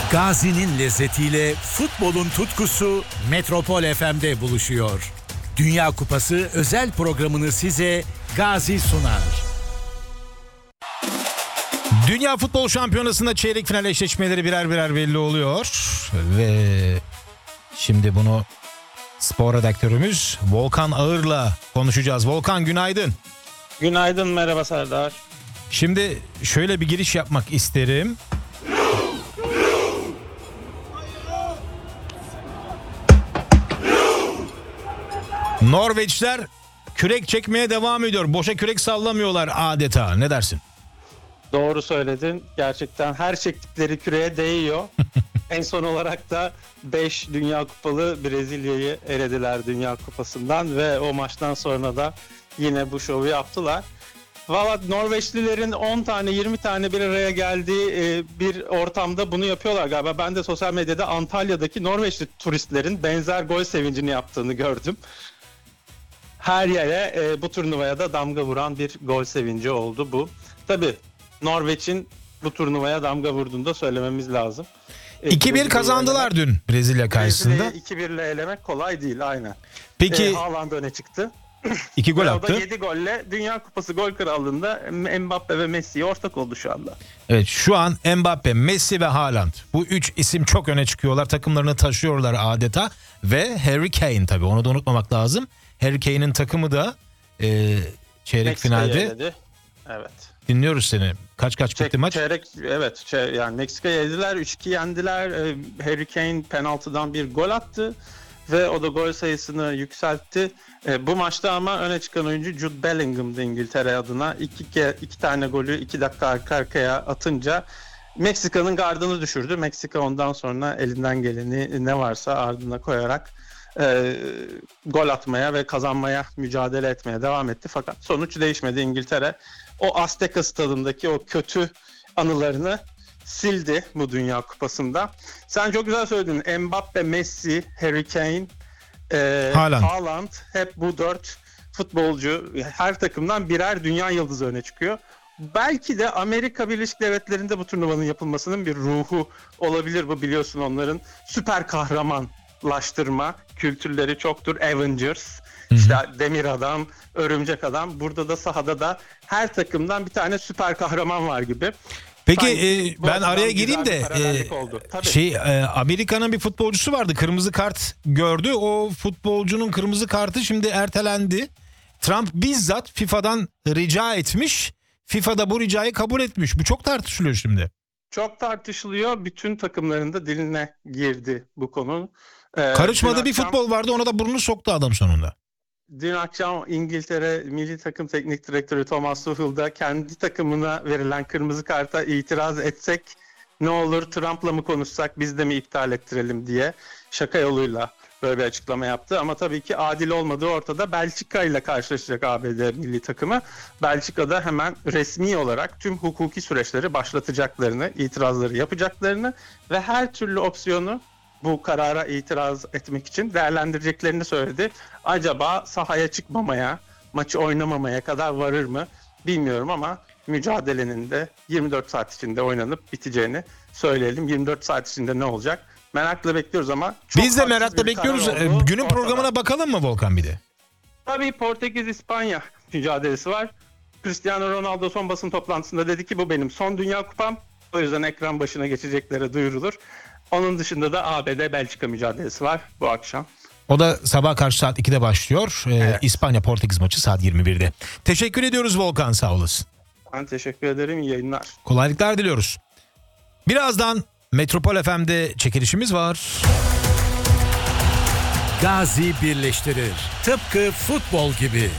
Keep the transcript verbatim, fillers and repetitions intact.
Gazi'nin lezzetiyle futbolun tutkusu Metropol F M'de buluşuyor. Dünya Kupası özel programını size Gazi sunar. Dünya Futbol Şampiyonası'nda çeyrek final eşleşmeleri birer birer belli oluyor. Ve şimdi bunu spor redaktörümüz Volkan Ağır'la konuşacağız. Volkan, günaydın. Günaydın, merhaba Serdar. Şimdi şöyle bir giriş yapmak isterim. Norveçler kürek çekmeye devam ediyor. Boşa kürek sallamıyorlar adeta. Ne dersin? Doğru söyledin. Gerçekten her çektikleri küreye değiyor. En son olarak da beş Dünya Kupalı Brezilya'yı elediler Dünya Kupası'ndan ve o maçtan sonra da yine bu şovu yaptılar. Valla Norveçlilerin on tane yirmi tane bir araya geldiği bir ortamda bunu yapıyorlar galiba. Ben de sosyal medyada Antalya'daki Norveçli turistlerin benzer gol sevincini yaptığını gördüm. Her yere e, bu turnuvaya da damga vuran bir gol sevinci oldu bu. Tabii Norveç'in bu turnuvaya damga vurduğunu da söylememiz lazım. E, iki bir kazandılar dün Brezilya karşısında. Brezilya'yı iki bir ile elemek kolay değil, aynen. Peki e, Haaland öne çıktı. iki gol ve attı. O da yedi golle Dünya Kupası gol krallığında Mbappe ve Messi'ye ortak oldu şu anda. Evet, şu an Mbappe, Messi ve Haaland. Bu üç isim çok öne çıkıyorlar. Takımlarını taşıyorlar adeta. Ve Harry Kane, tabii onu da unutmamak lazım. Harry Kane'in takımı da e, çeyrek Meksika'yı finalde. eledi. Evet. Dinliyoruz seni. Kaç kaç bitti Çek, maç? Çeyrek, evet çey, yani Meksika'yı yediler, üç iki yendiler. Ee, Harry Kane penaltıdan bir gol attı ve o da gol sayısını yükseltti. Ee, bu maçta ama öne çıkan oyuncu Jude Bellingham'dı İngiltere adına. İki, iki tane golü iki dakika arka arkaya atınca Meksika'nın gardını düşürdü. Meksika ondan sonra elinden geleni ne varsa ardına koyarak e, gol atmaya ve kazanmaya mücadele etmeye devam etti. Fakat sonuç değişmedi. İngiltere o Azteca stadındaki o kötü anılarını sildi bu Dünya Kupası'nda. Sen çok güzel söyledin. Mbappe, Messi, Harry Kane, e, Haaland. Haaland, hep bu dört futbolcu her takımdan birer dünya yıldızı öne çıkıyor. Belki de Amerika Birleşik Devletleri'nde bu turnuvanın yapılmasının bir ruhu olabilir bu, biliyorsun onların süper kahramanlaştırma kültürleri çoktur. Avengers, işte Demir Adam, Örümcek Adam. Burada da sahada da her takımdan bir tane süper kahraman var gibi. Peki Sanki e, bu ben açıdan araya güzel gireyim bir de paralellik e, oldu. Tabii. şey e, Amerika'nın bir futbolcusu vardı, kırmızı kart gördü. O futbolcunun kırmızı kartı şimdi ertelendi. Trump bizzat FIFA'dan rica etmiş. FIFA da bu ricayı kabul etmiş. Bu çok tartışılıyor şimdi. Çok tartışılıyor. Bütün takımların da diline girdi bu konu. Ee, Karışmadığı dün bir akşam- futbol vardı, ona da burnunu soktu adam sonunda. Dün akşam İngiltere Milli Takım Teknik Direktörü Thomas Tuchel da kendi takımına verilen kırmızı karta itiraz etsek ne olur, Trump'la mı konuşsak, biz de mi iptal ettirelim diye şaka yoluyla böyle bir açıklama yaptı. Ama tabii ki adil olmadığı ortada. Belçika ile karşılaşacak A B D milli takımı. Belçika'da hemen resmi olarak tüm hukuki süreçleri başlatacaklarını, itirazları yapacaklarını ve her türlü opsiyonu bu karara itiraz etmek için değerlendireceklerini söyledi. Acaba sahaya çıkmamaya, maçı oynamamaya kadar varır mı bilmiyorum ama mücadelenin de yirmi dört saat içinde oynanıp biteceğini söyleyelim. yirmi dört saat içinde ne olacak? Merakla bekliyoruz ama çok Biz de haksız merakla bir bekliyoruz. karar E, oldu Günün ortada. programına bakalım mı Volkan bir de? Tabii Portekiz-İspanya mücadelesi var. Cristiano Ronaldo son basın toplantısında dedi ki bu benim son Dünya Kupam. O yüzden ekran başına geçeceklere duyurulur. Onun dışında da A B D-Belçika mücadelesi var bu akşam. O da sabah karşı saat ikide başlıyor. Ee, Evet. İspanya-Portekiz maçı saat yirmi birde. Teşekkür ediyoruz Volkan, sağ olasın. Ben teşekkür ederim. İyi yayınlar. Kolaylıklar diliyoruz. Birazdan Metropol F M'de çekilişimiz var. Gazi birleştirir. Tıpkı futbol gibi.